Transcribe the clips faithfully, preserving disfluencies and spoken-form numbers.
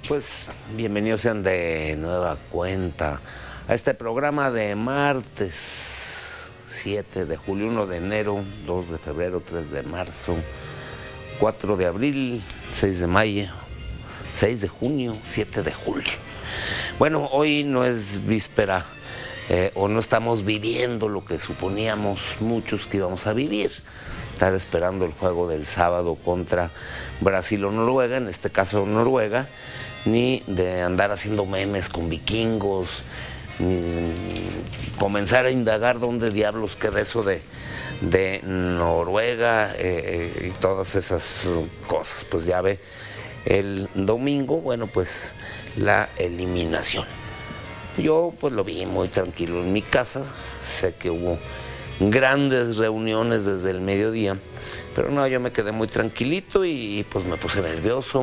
Pues bienvenidos sean de nueva cuenta a este programa de martes siete de julio, uno de enero, dos de febrero, tres de marzo, cuatro de abril, seis de mayo, seis de junio, siete de julio. Bueno, hoy no es víspera eh, o no estamos viviendo lo que suponíamos muchos que íbamos a vivir. Estar esperando el juego del sábado contra Brasil o Noruega, en este caso Noruega, ni de andar haciendo memes con vikingos, ni comenzar a indagar dónde diablos queda eso de, de Noruega eh, y todas esas cosas. Pues ya ve el domingo, bueno, pues la eliminación. Yo pues lo vi muy tranquilo en mi casa, sé que hubo grandes reuniones desde el mediodía, pero no, yo me quedé muy tranquilito y pues me puse nervioso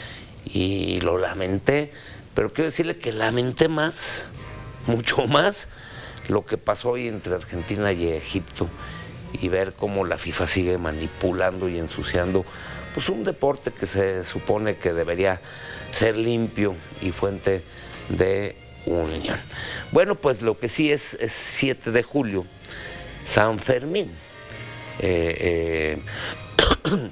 y lo lamenté, pero quiero decirle que lamenté más, mucho más, lo que pasó hoy entre Argentina y Egipto y ver cómo la FIFA sigue manipulando y ensuciando pues un deporte que se supone que debería ser limpio y fuente de unión. Bueno, pues lo que sí es, es siete de julio, San Fermín, eh, eh,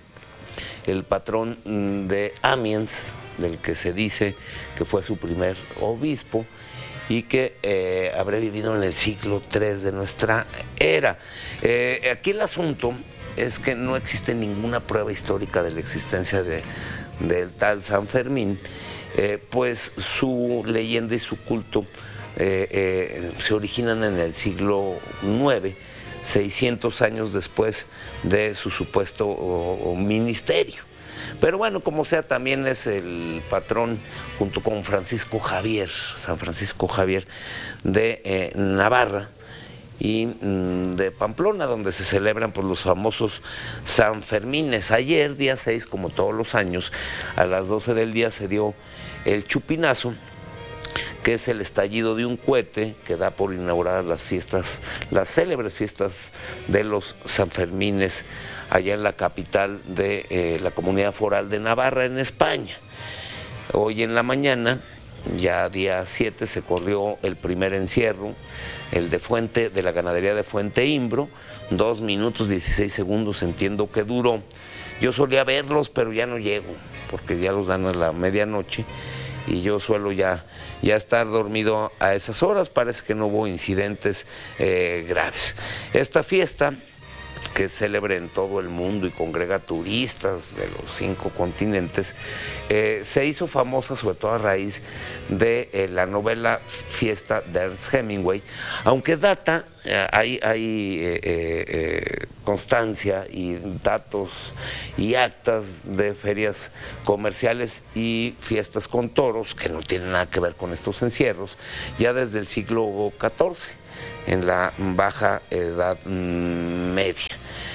el patrón de Amiens, del que se dice que fue su primer obispo y que eh, habrá vivido en el siglo tres de nuestra era. Eh, aquí el asunto es que no existe ninguna prueba histórica de la existencia de, del tal San Fermín, eh, pues su leyenda y su culto eh, eh, se originan en el siglo nueve, seiscientos años después de su supuesto o, o ministerio. Pero bueno, como sea, también es el patrón, junto con Francisco Javier, San Francisco Javier de eh, Navarra y mm, de Pamplona, donde se celebran pues, los famosos San Fermines. Ayer, día seis, como todos los años, a las doce del día se dio el chupinazo, que es el estallido de un cohete que da por inauguradas las fiestas, las célebres fiestas de los Sanfermines, allá en la capital de eh, la Comunidad Foral de Navarra, en España. Hoy en la mañana, ya día siete, se corrió el primer encierro, el de Fuente, de la ganadería de Fuente Imbro, dos minutos dieciséis segundos, entiendo que duró. Yo solía verlos, pero ya no llego, porque ya los dan a la medianoche, y yo suelo ya, ya estar dormido a esas horas. Parece que no hubo incidentes eh, graves. Esta fiesta, que es célebre en todo el mundo y congrega turistas de los cinco continentes, eh, se hizo famosa sobre todo a raíz de eh, la novela Fiesta de Ernest Hemingway, aunque data, eh, hay, hay eh, eh, constancia y datos y actas de ferias comerciales y fiestas con toros que no tienen nada que ver con estos encierros, ya desde el siglo catorce. En la Baja Edad Media.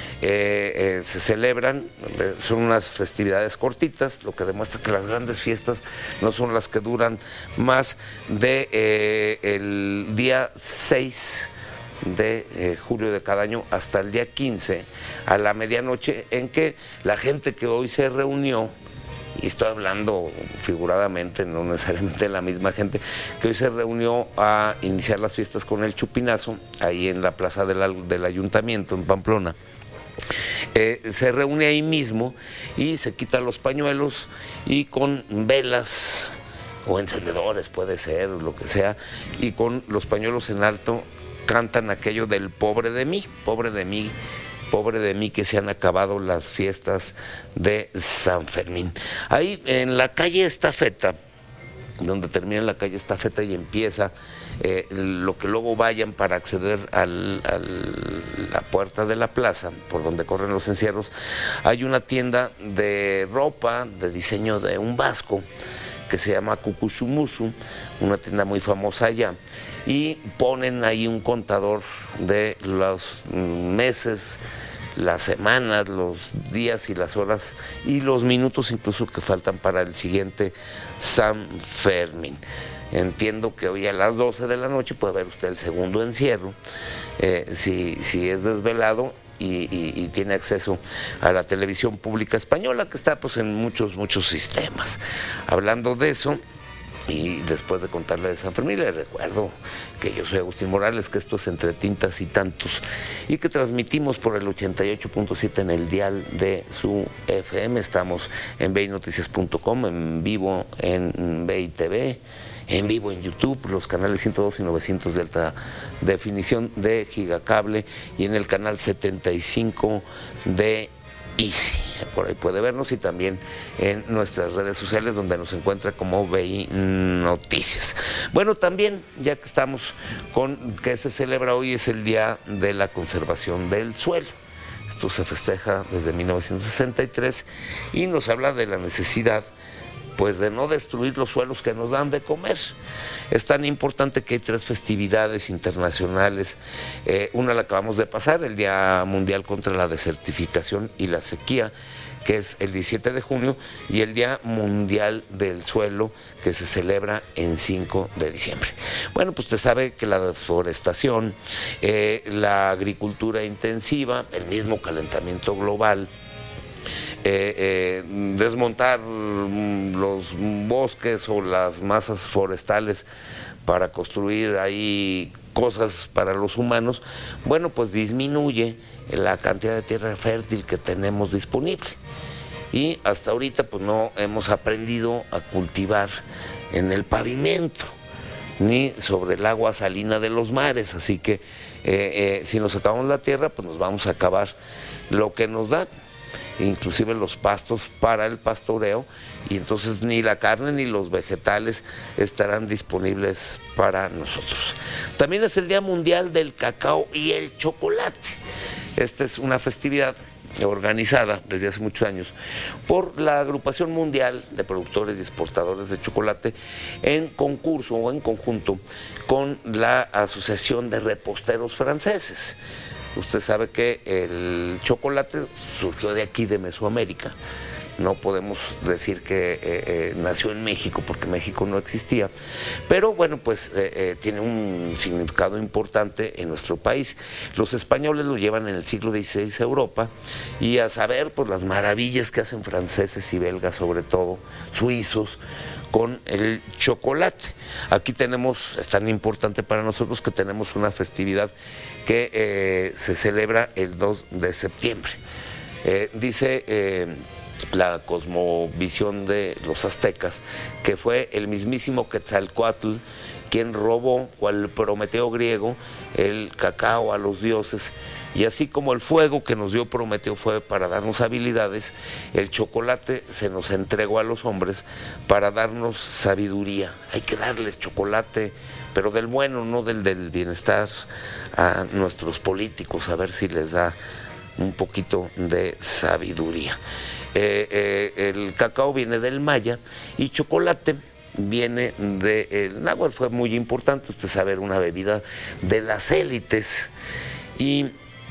Eh, eh, se celebran, son unas festividades cortitas, lo que demuestra que las grandes fiestas no son las que duran más de eh, el día seis de eh, julio de cada año hasta el día quince a la medianoche, en que la gente que hoy se reunió, y estoy hablando figuradamente, no necesariamente de la misma gente, que hoy se reunió a iniciar las fiestas con el chupinazo, ahí en la plaza del, del ayuntamiento, en Pamplona. Eh, se reúne ahí mismo y se quitan los pañuelos y con velas o encendedores, puede ser, lo que sea, y con los pañuelos en alto cantan aquello del pobre de mí, pobre de mí, pobre de mí que se han acabado las fiestas de San Fermín. Ahí en la calle Estafeta, donde termina la calle Estafeta y empieza eh, lo que luego vayan para acceder a la puerta de la plaza, por donde corren los encierros, hay una tienda de ropa de diseño de un vasco que se llama Cucuchumusu, una tienda muy famosa allá, y ponen ahí un contador de los meses, las semanas, los días y las horas y los minutos incluso que faltan para el siguiente San Fermín. Entiendo que hoy a las doce de la noche puede ver usted el segundo encierro, eh, si, si es desvelado, y, y, y tiene acceso a la televisión pública española, que está pues en muchos, muchos sistemas. Hablando de eso, y después de contarle de San Fermín, les recuerdo que yo soy Agustín Morales, que esto es Entre Tintas y Tantos, y que transmitimos por el ochenta y ocho punto siete en el dial de su F M. Estamos en bey noticias punto com, en vivo en Bey T V, en vivo en YouTube, los canales ciento dos y novecientos de alta definición de Gigacable, y en el canal setenta y cinco de Easy. Por ahí puede vernos, y también en nuestras redes sociales, donde nos encuentra como Bey Noticias. Bueno, también, ya que estamos con que se celebra hoy, es el Día de la Conservación del Suelo. Esto se festeja desde mil novecientos sesenta y tres y nos habla de la necesidad pues de no destruir los suelos que nos dan de comer. Es tan importante que hay tres festividades internacionales. Eh, una la acabamos de pasar, el Día Mundial contra la Desertificación y la Sequía, que es el diecisiete de junio, y el Día Mundial del Suelo, que se celebra en cinco de diciembre. Bueno, pues usted sabe que la deforestación, eh, la agricultura intensiva, el mismo calentamiento global, Eh, eh, desmontar los bosques o las masas forestales para construir ahí cosas para los humanos, bueno, pues disminuye la cantidad de tierra fértil que tenemos disponible. Y hasta ahorita pues no hemos aprendido a cultivar en el pavimento ni sobre el agua salina de los mares, así que eh, eh, si nos acabamos la tierra, pues nos vamos a acabar lo que nos dan, inclusive los pastos para el pastoreo, y entonces ni la carne ni los vegetales estarán disponibles para nosotros. También es el Día Mundial del Cacao y el Chocolate. Esta es una festividad organizada desde hace muchos años por la Agrupación Mundial de Productores y Exportadores de Chocolate, en concurso o en conjunto con la Asociación de Reposteros Franceses. Usted sabe que el chocolate surgió de aquí, de Mesoamérica. No podemos decir que eh, eh, nació en México, porque México no existía, pero bueno, pues eh, eh, tiene un significado importante en nuestro país. Los españoles lo llevan en el siglo dieciséis a Europa, y a saber pues las maravillas que hacen franceses y belgas, sobre todo suizos, con el chocolate. Aquí tenemos, es tan importante para nosotros que tenemos una festividad que eh, se celebra el dos de septiembre. Eh, dice eh, la cosmovisión de los aztecas que fue el mismísimo Quetzalcóatl quien robó, cual Prometeo griego, el cacao a los dioses. Y así como el fuego que nos dio Prometeo fue para darnos habilidades, el chocolate se nos entregó a los hombres para darnos sabiduría. Hay que darles chocolate, pero del bueno, no del del bienestar, a nuestros políticos, a ver si les da un poquito de sabiduría. Eh, eh, el cacao viene del maya, y chocolate viene de el náhuatl. Fue muy importante, usted sabe, una bebida de las élites, y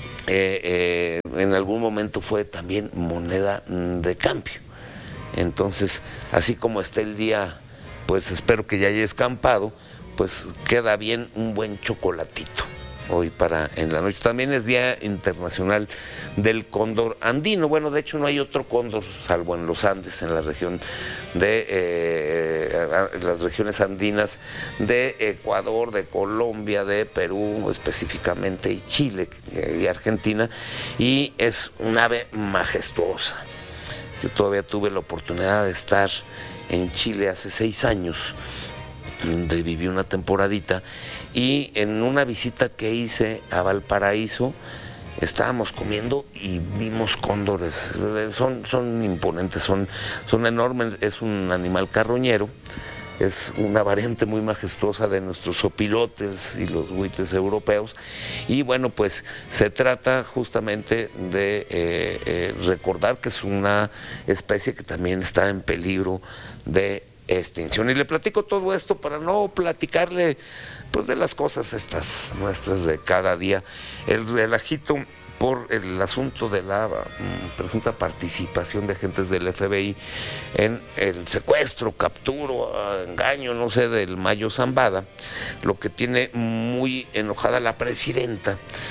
eh, eh, en algún momento fue también moneda de cambio. Entonces, así como está el día, pues espero que ya haya escampado, pues queda bien un buen chocolatito hoy para en la noche. También es Día Internacional del Cóndor Andino. Bueno, de hecho no hay otro cóndor salvo en los Andes, en la región de eh, las regiones andinas de Ecuador, de Colombia, de Perú específicamente, y Chile y Argentina, y es un ave majestuosa. Yo todavía tuve la oportunidad de estar en Chile hace seis años, donde viví una temporadita, y en una visita que hice a Valparaíso estábamos comiendo y vimos cóndores. Son, son imponentes, son, son enormes. Es un animal carroñero, es una variante muy majestuosa de nuestros opilotes y los buitres europeos, y bueno, pues se trata justamente de eh, eh, recordar que es una especie que también está en peligro de extinción. Y le platico todo esto para no platicarle pues de las cosas estas nuestras de cada día. El relajito por el asunto de la mm, presunta participación de agentes del F B I en el secuestro, capturo, engaño, no sé, del Mayo Zambada, lo que tiene muy enojada la presidenta,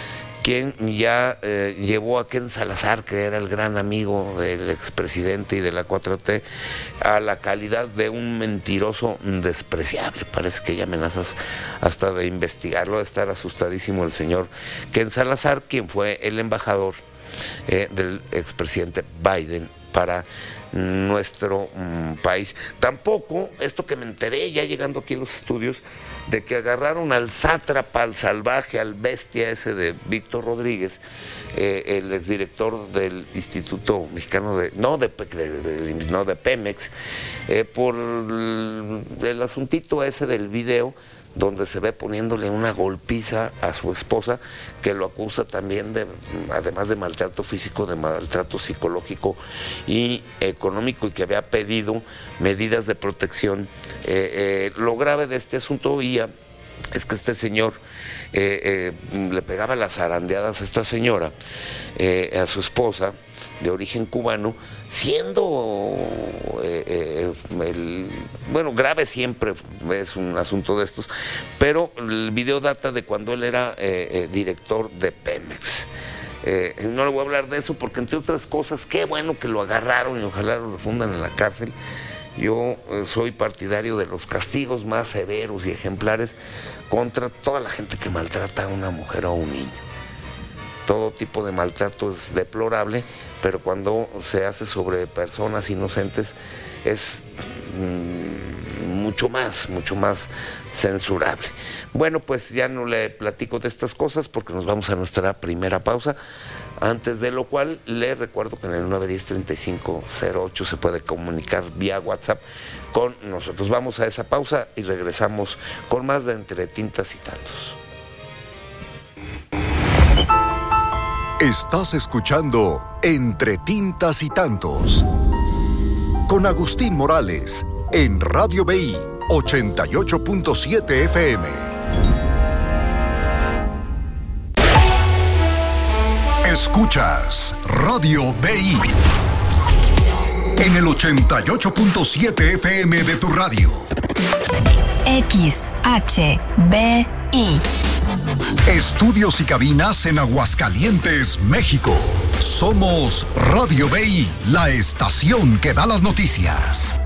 quien ya eh, llevó a Ken Salazar, que era el gran amigo del expresidente y de la cuatro T, a la calidad de un mentiroso despreciable. Parece que ya amenazas hasta de investigarlo, de estar asustadísimo el señor Ken Salazar, quien fue el embajador eh, del expresidente Biden para nuestro mm, país. Tampoco, esto que me enteré ya llegando aquí a los estudios, de que agarraron al sátrapa, al salvaje, al bestia ese de Víctor Rodríguez, eh, el exdirector del Instituto Mexicano de, no de, de, de, no, de Pemex, eh, por el, el asuntito ese del video, donde se ve poniéndole una golpiza a su esposa, que lo acusa también de, además de maltrato físico, de maltrato psicológico y económico, y que había pedido medidas de protección. Eh, eh, lo grave de este asunto, Ia, es que este señor eh, eh, le pegaba las zarandeadas a esta señora, eh, a su esposa, de origen cubano, siendo eh, eh, el, bueno, grave siempre es un asunto de estos, pero el video data de cuando él era eh, eh, director de Pemex. Eh, no le voy a hablar de eso porque, entre otras cosas, qué bueno que lo agarraron y ojalá lo refundan en la cárcel. Yo eh, soy partidario de los castigos más severos y ejemplares contra toda la gente que maltrata a una mujer o a un niño. Todo tipo de maltrato es deplorable, pero cuando se hace sobre personas inocentes es mmm, mucho más, mucho más censurable. Bueno, pues ya no le platico de estas cosas porque nos vamos a nuestra primera pausa, antes de lo cual le recuerdo que en el nueve uno cero, treinta y cinco cero ocho se puede comunicar vía WhatsApp con nosotros. Vamos a esa pausa y regresamos con más de Entre Tintas y Tantos. Estás escuchando Entre Tintas y Tantos con Agustín Morales en Radio B I ochenta y ocho punto siete F M. Escuchas Radio B I en el ochenta y ocho punto siete F M de tu radio. X H B I. Estudios y cabinas en Aguascalientes, México. Somos Radio B I, la estación que da las noticias.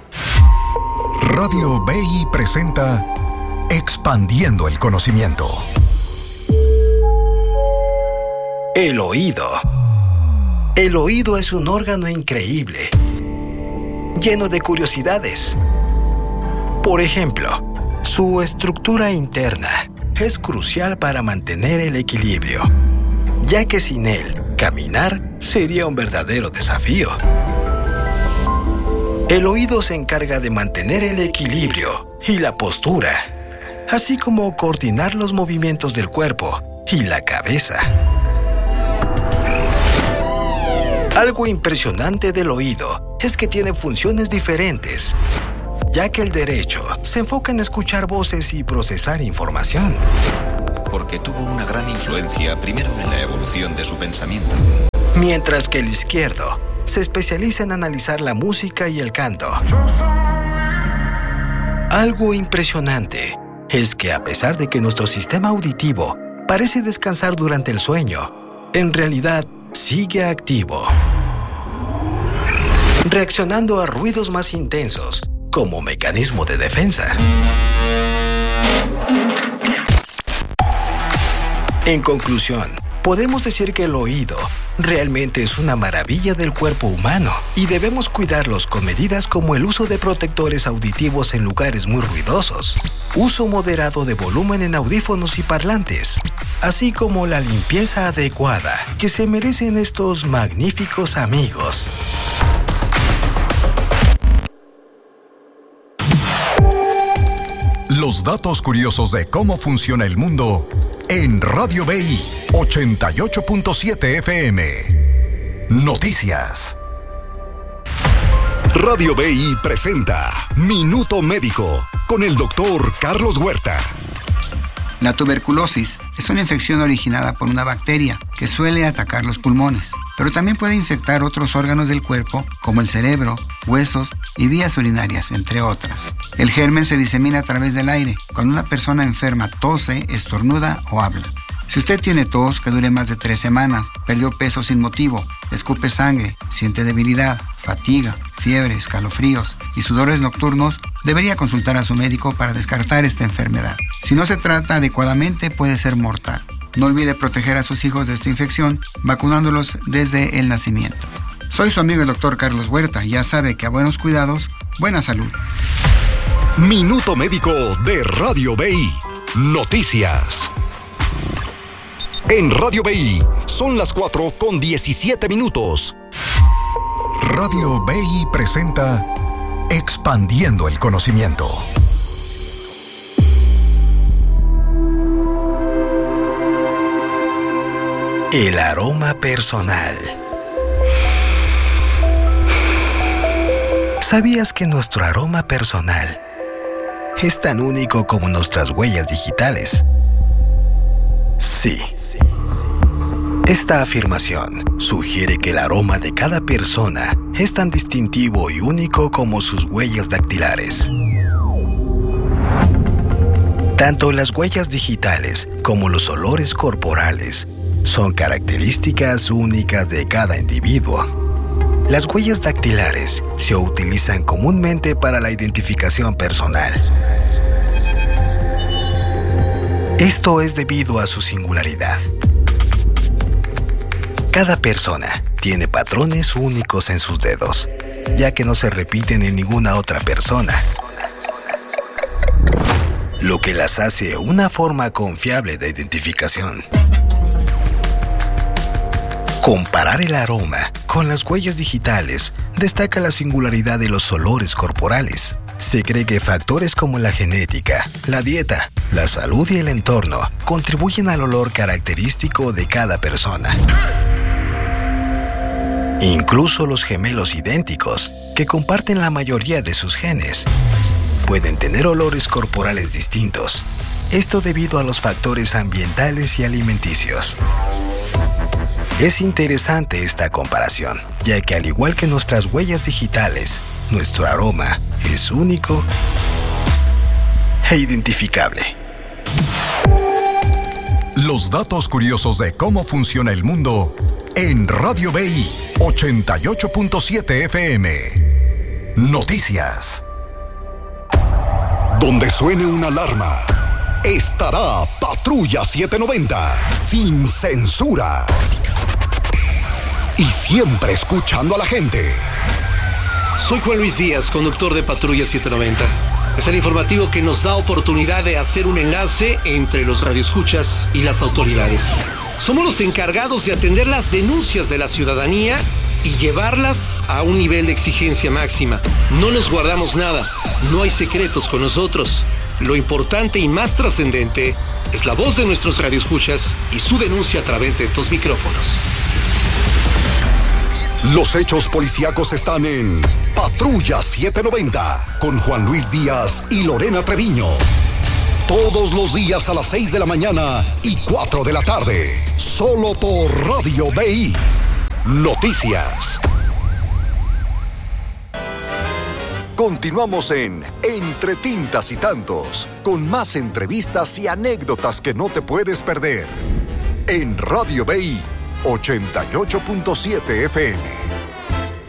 Radio B I presenta Expandiendo el Conocimiento. El oído. El oído es un órgano increíble, lleno de curiosidades. Por ejemplo, su estructura interna es crucial para mantener el equilibrio, ya que sin él, caminar sería un verdadero desafío. El oído se encarga de mantener el equilibrio y la postura, así como coordinar los movimientos del cuerpo y la cabeza. Algo impresionante del oído es que tiene funciones diferentes, ya que el derecho se enfoca en escuchar voces y procesar información. Porque tuvo una gran influencia primero en la evolución de su pensamiento. Mientras que el izquierdo se especializa en analizar la música y el canto. Algo impresionante es que a pesar de que nuestro sistema auditivo parece descansar durante el sueño, en realidad sigue activo, reaccionando a ruidos más intensos como mecanismo de defensa. En conclusión, podemos decir que el oído realmente es una maravilla del cuerpo humano y debemos cuidarlos con medidas como el uso de protectores auditivos en lugares muy ruidosos, uso moderado de volumen en audífonos y parlantes, así como la limpieza adecuada que se merecen estos magníficos amigos. Los datos curiosos de cómo funciona el mundo en Radio B I ochenta y ocho punto siete F M. Noticias. Radio B I presenta Minuto Médico con el doctor Carlos Huerta. La tuberculosis es una infección originada por una bacteria que suele atacar los pulmones, pero también puede infectar otros órganos del cuerpo como el cerebro, huesos y vías urinarias, entre otras. El germen se disemina a través del aire cuando una persona enferma tose, estornuda o habla. Si usted tiene tos que dure más de tres semanas, perdió peso sin motivo, escupe sangre, siente debilidad, fatiga, fiebre, escalofríos y sudores nocturnos, debería consultar a su médico para descartar esta enfermedad. Si no se trata adecuadamente, puede ser mortal. No olvide proteger a sus hijos de esta infección, vacunándolos desde el nacimiento. Soy su amigo el doctor Carlos Huerta y ya sabe que a buenos cuidados, buena salud. Minuto Médico de Radio B I. Noticias. En Radio B I son las cuatro con diecisiete minutos. Radio B I presenta Expandiendo el Conocimiento. El aroma personal. ¿Sabías que nuestro aroma personal es tan único como nuestras huellas digitales? Sí. Esta afirmación sugiere que el aroma de cada persona es tan distintivo y único como sus huellas dactilares. Tanto las huellas digitales como los olores corporales son características únicas de cada individuo. Las huellas dactilares se utilizan comúnmente para la identificación personal. Esto es debido a su singularidad. Cada persona tiene patrones únicos en sus dedos, ya que no se repiten en ninguna otra persona, lo que las hace una forma confiable de identificación. Comparar el aroma con las huellas digitales destaca la singularidad de los olores corporales. Se cree que factores como la genética, la dieta, la salud y el entorno contribuyen al olor característico de cada persona. Incluso los gemelos idénticos, que comparten la mayoría de sus genes, pueden tener olores corporales distintos. Esto debido a los factores ambientales y alimenticios. Es interesante esta comparación, ya que al igual que nuestras huellas digitales, nuestro aroma es único e identificable. Los datos curiosos de cómo funciona el mundo en Radio B I ochenta y ocho punto siete F M. Noticias. Donde suene una alarma, estará Patrulla setecientos noventa, sin censura. Y siempre escuchando a la gente. Soy Juan Luis Díaz, conductor de Patrulla setecientos noventa. Es el informativo que nos da oportunidad de hacer un enlace entre los radioescuchas y las autoridades. Somos los encargados de atender las denuncias de la ciudadanía y llevarlas a un nivel de exigencia máxima. No nos guardamos nada, no hay secretos con nosotros. Lo importante y más trascendente es la voz de nuestros radioescuchas y su denuncia a través de estos micrófonos. Los hechos policíacos están en Patrulla setecientos noventa con Juan Luis Díaz y Lorena Treviño. Todos los días a las seis de la mañana y cuatro de la tarde. Solo por Radio B I. Noticias. Continuamos en Entre Tintas y Tantos, con más entrevistas y anécdotas que no te puedes perder. En Radio B I ochenta y ocho punto siete F M.